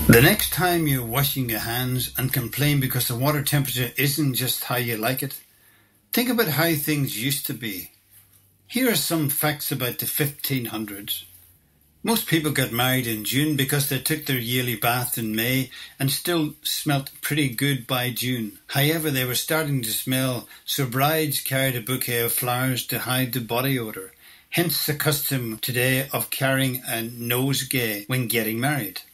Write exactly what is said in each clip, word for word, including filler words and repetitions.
The next time you're washing your hands and complain because the water temperature isn't just how you like it, think about how things used to be. Here are some facts about the fifteen hundreds. Most people got married in June because they took their yearly bath in May and still smelt pretty good by June. However, they were starting to smell, so brides carried a bouquet of flowers to hide the body odour. Hence the custom today of carrying a nosegay when getting married.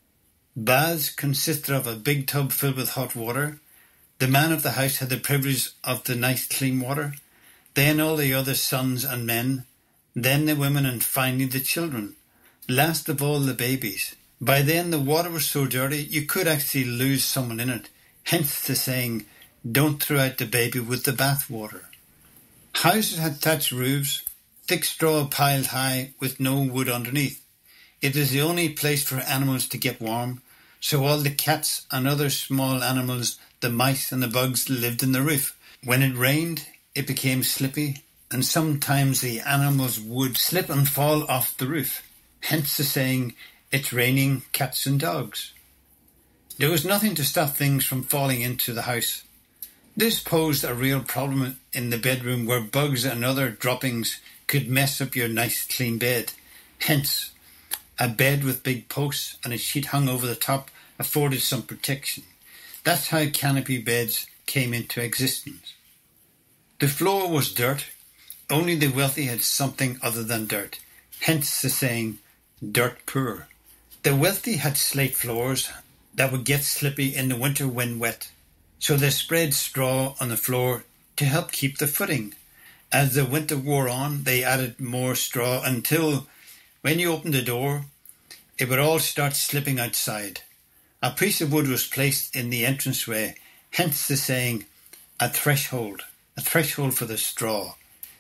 Baths consisted of a big tub filled with hot water. The man of the house had the privilege of the nice clean water. Then all the other sons and men. Then the women, and finally the children. Last of all the babies. By then the water was so dirty you could actually lose someone in it. Hence the saying, don't throw out the baby with the bath water. Houses had thatched roofs, thick straw piled high with no wood underneath. It is the only place for animals to get warm, so all the cats and other small animals, the mice and the bugs, lived in the roof. When it rained, it became slippy, and sometimes the animals would slip and fall off the roof. Hence the saying, it's raining cats and dogs. There was nothing to stop things from falling into the house. This posed a real problem in the bedroom where bugs and other droppings could mess up your nice clean bed. Hence, a bed with big posts and a sheet hung over the top afforded some protection. That's how canopy beds came into existence. The floor was dirt. Only the wealthy had something other than dirt. Hence the saying, dirt poor. The wealthy had slate floors that would get slippy in the winter when wet, so they spread straw on the floor to help keep the footing. As the winter wore on, they added more straw until, when you opened the door, it would all start slipping outside. A piece of wood was placed in the entranceway, hence the saying, a threshold, a threshold for the straw.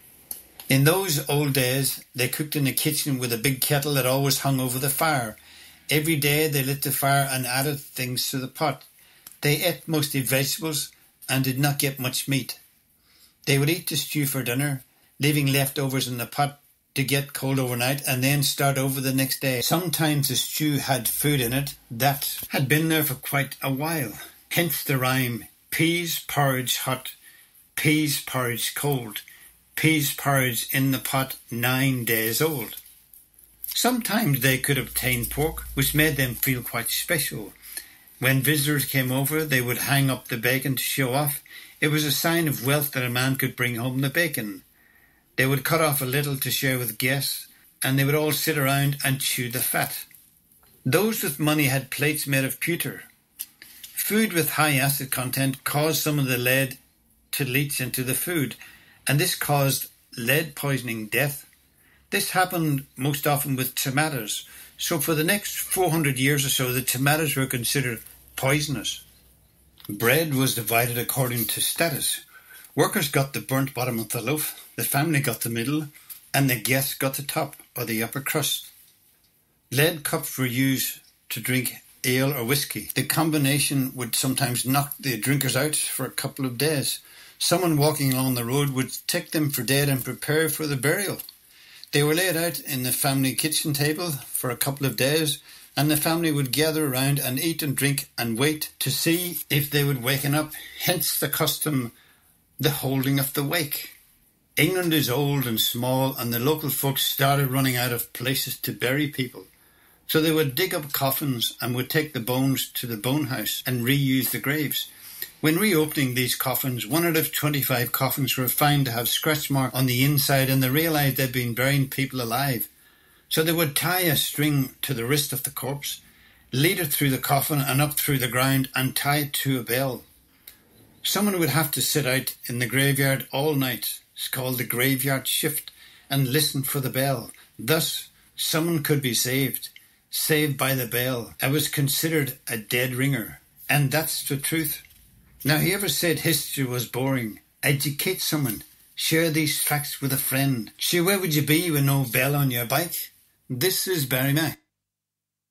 In those old days, they cooked in the kitchen with a big kettle that always hung over the fire. Every day they lit the fire and added things to the pot. They ate mostly vegetables and did not get much meat. They would eat the stew for dinner, leaving leftovers in the pot to get cold overnight and then start over the next day. Sometimes the stew had food in it that had been there for quite a while. Hence the rhyme, peas porridge hot, peas porridge cold, peas porridge in the pot nine days old. Sometimes they could obtain pork, which made them feel quite special. When visitors came over, they would hang up the bacon to show off. It was a sign of wealth that a man could bring home the bacon. They would cut off a little to share with guests, and they would all sit around and chew the fat. Those with money had plates made of pewter. Food with high acid content caused some of the lead to leach into the food, and this caused lead poisoning death. This happened most often with tomatoes, so for the next four hundred years or so, the tomatoes were considered poisonous. Bread was divided according to status. Workers got the burnt bottom of the loaf, the family got the middle, and the guests got the top or the upper crust. Lead cups were used to drink ale or whiskey. The combination would sometimes knock the drinkers out for a couple of days. Someone walking along the road would take them for dead and prepare for the burial. They were laid out in the family kitchen table for a couple of days, and the family would gather around and eat and drink and wait to see if they would waken up. Hence the custom, the holding of the wake. England is old and small, and the local folks started running out of places to bury people. So they would dig up coffins and would take the bones to the bone house and reuse the graves. When reopening these coffins, one out of twenty-five coffins were found to have scratch marks on the inside, and they realised they'd been burying people alive. So they would tie a string to the wrist of the corpse, lead it through the coffin and up through the ground and tie it to a bell. Someone would have to sit out in the graveyard all night. It's called the graveyard shift, and listen for the bell. Thus, someone could be saved, saved by the bell. I was considered a dead ringer, and that's the truth. Now, whoever said history was boring, educate someone. Share these facts with a friend. Sure, where would you be with no bell on your bike? This is Barry Mack.